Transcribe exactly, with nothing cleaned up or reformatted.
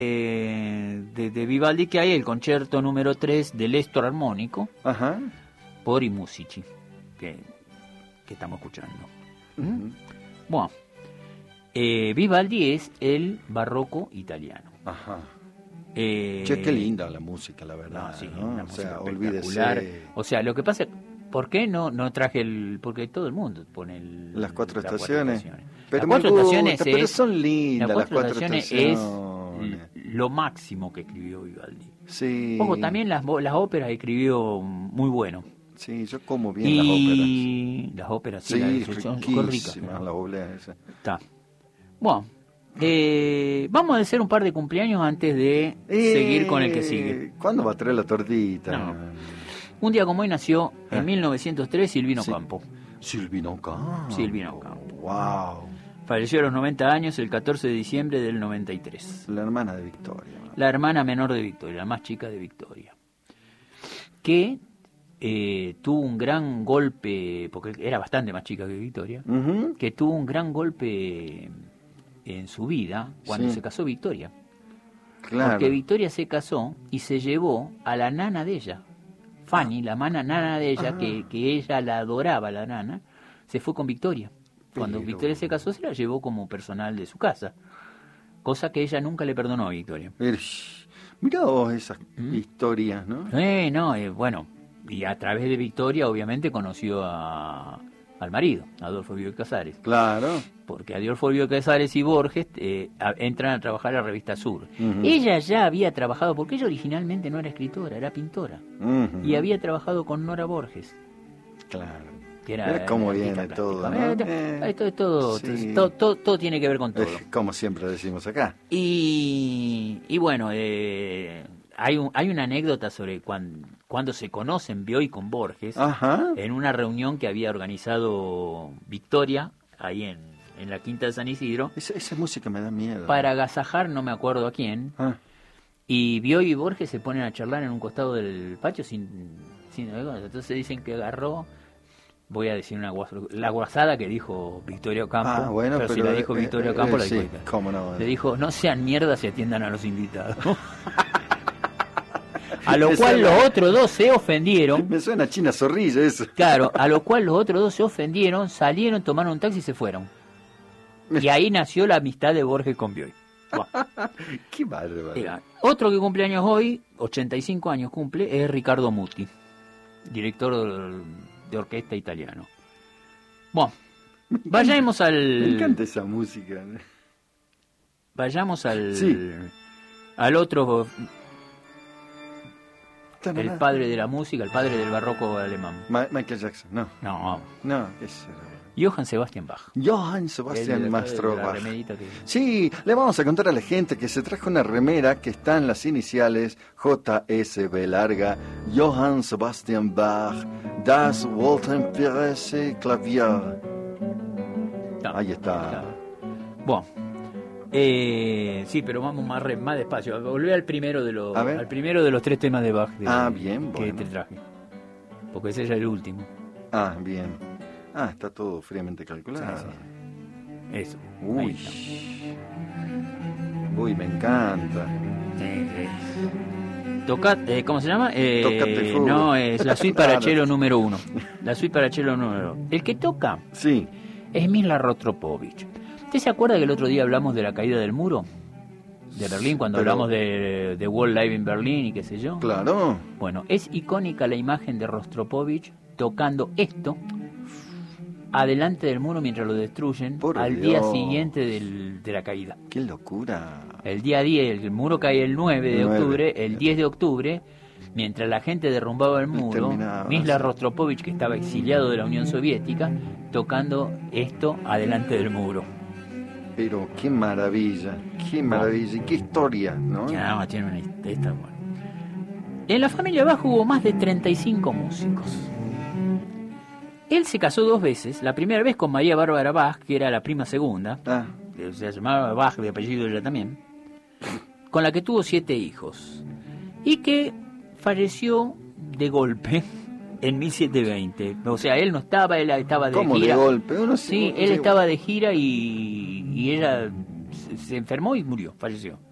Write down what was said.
eh, de, de Vivaldi que hay el concierto número tres del Estro armónico. Ajá. Por i musici, que, que estamos escuchando. Uh-huh. Bueno, eh, Vivaldi es el barroco italiano. Ajá. Eh, che, qué linda la música, la verdad. No, sí, ¿no? una O música sea, espectacular. olvídese. O sea, lo que pasa, ¿por qué no no traje el...? Porque todo el mundo pone el, las cuatro las estaciones. Cuatro estaciones. Pero las cuatro me gusta, estaciones pero es, son lindas las las cuatro, cuatro estaciones, estaciones. Es lo máximo que escribió Vivaldi. Sí. Ojo, también las, las óperas escribió muy bueno. Sí, yo como bien y... las óperas. Las óperas, sí, sí, las, son, son ricas. ¿no? Las obleas esas. Está. Bueno, eh, vamos a hacer un par de cumpleaños antes de eh, seguir con el que sigue. ¿Cuándo va a traer la tortita? No. Un día como hoy nació, en ¿Eh? mil novecientos tres, Silvino sí. Campo. Silvino Campo. Silvino Campo. Wow. Falleció a los noventa años el catorce de diciembre del noventa y tres. La hermana de Victoria. La hermana menor de Victoria, la más chica de Victoria. Que eh, tuvo un gran golpe, porque era bastante más chica que Victoria, uh-huh. que tuvo un gran golpe en su vida cuando sí. se casó Victoria. Claro. Porque Victoria se casó y se llevó a la nana de ella. Fanny, la mana, nana de ella, ah. que, que ella la adoraba, la nana, se fue con Victoria. Cuando Pero... Victoria se casó, se la llevó como personal de su casa. Cosa que ella nunca le perdonó a Victoria. Mirá vos esas ¿Mm? historias, ¿no? Eh, no, eh, bueno, y a través de Victoria, obviamente, conoció a, al marido, Adolfo Bioy Casares. Claro. Porque Adolfo Bioy Casares y Borges eh, a, entran a trabajar a la revista Sur. Uh-huh. Ella ya había trabajado, porque ella originalmente no era escritora, era pintora. Uh-huh. Y había trabajado con Nora Borges. Claro. Que era, era como era viene todo, ¿no? Eh, eh, todo, todo, sí. todo, todo, todo tiene que ver con todo. Eh, como siempre decimos acá. Y, y bueno, eh, hay, un, hay una anécdota sobre cuando, cuando se conocen Bioy con Borges. Ajá. En una reunión que había organizado Victoria, ahí en, en la Quinta de San Isidro. Esa, esa música me da miedo. Para agasajar, no me acuerdo a quién. Ah. Y Bioy y Borges se ponen a charlar en un costado del patio sin... sin entonces dicen que agarró... Voy a decir una guas, la guasada que dijo Victoria Campo. Ah, bueno, pero, pero si la dijo eh, Victoria eh, Campo, eh, la dijo sí, ella. cómo no. Le dijo, no sean mierdas y atiendan a los invitados. A lo Me cual suena- los otros dos se ofendieron. Me suena a China Zorrilla eso. Claro, a lo cual los otros dos se ofendieron, salieron, tomaron un taxi y se fueron. Y ahí nació la amistad de Borges con Bioy. Bueno, Qué bárbaro. mira, otro que cumple años hoy, ochenta y cinco años cumple, es Riccardo Muti, director de orquesta italiano. Bueno, vayamos al... Me encanta esa música. Vayamos al... Sí. Al otro... El padre de la música, el padre del barroco alemán. Ma- Michael Jackson, no. No, No, ese era... Johann Sebastian Bach. Johann El Sebastian de la- Mastro de la Bach. remerita que- Sí, le vamos a contar a la gente que se trajo una remera que está en las iniciales J S B larga, Johann Sebastian Bach, Das Waltenperese Klavier. No, Ahí está. claro. Bueno, eh, sí, pero vamos más, re- más despacio. Volvé al primero de los, A ver. al primero de los tres temas de Bach de- Ah, bien, que bueno. te traje. Porque ese ya es el último. Ah, bien. Ah, está todo fríamente calculado. Sí, sí. Eso. ahí Uy. está. Uy, me encanta. Eh, eh. Toca, eh, ¿Cómo se llama? Eh, Tócate fuego. no, es la suite para Claro. cello número uno. La suite para cello número uno. El que toca Sí. es Miroslav Rostropovich. ¿Usted se acuerda que el otro día hablamos de la caída del muro de Berlín, cuando Pero- hablamos de, de World Live in Berlin y qué sé yo? Claro. Bueno, es icónica la imagen de Rostropovich tocando esto adelante del muro mientras lo destruyen Por al Dios. día siguiente del- de la caída. Qué locura. El día diez, el muro cae el nueve de Nueve. octubre, el diez de octubre, mientras la gente derrumbaba el muro, Terminaba, Miroslav sí. Rostropovich, que estaba exiliado de la Unión Soviética, tocando esto adelante del muro. Pero qué maravilla, qué maravilla y qué historia, ¿no? Ya, no, tiene una historia, está bueno. En la familia Bach hubo más de treinta y cinco músicos. Él se casó dos veces, la primera vez con María Bárbara Bach, que era la prima segunda, Ah, que se llamaba Bach de apellido ella también, con la que tuvo siete hijos, y que falleció de golpe en mil setecientos veinte. O sea, él no estaba, él estaba de ¿cómo gira. de golpe? Uno se- Sí, se- él estaba de gira y, y ella se, se enfermó y murió, falleció.